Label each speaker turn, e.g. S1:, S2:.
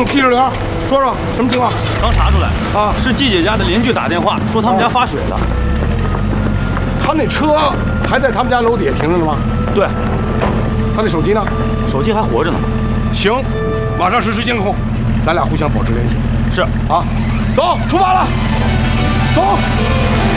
S1: 记者员，说说什么情况？
S2: 刚查出来
S1: 啊，
S2: 是季姐家的邻居打电话说他们家发水了。
S1: 他那车还在他们家楼底下停着呢吗？
S2: 对。
S1: 他那手机呢？
S2: 手机还活着呢。
S1: 行，马上实施监控，咱俩互相保持联系。
S2: 是
S1: 啊，走，出发了，走。